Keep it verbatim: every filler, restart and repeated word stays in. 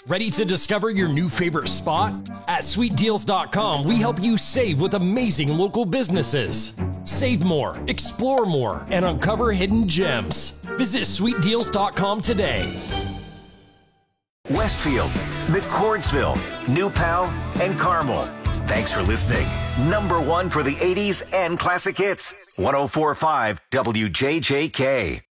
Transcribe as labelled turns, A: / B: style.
A: Ready to discover your new favorite spot? At sweet deals dot com, we help you save with amazing local businesses. Save more, explore more, and uncover hidden gems. Visit sweet deals dot com today.
B: Westfield, McCordsville, New Pal, and Carmel. Thanks for listening. Number one for the eighties and classic hits. one oh four point five W J J K.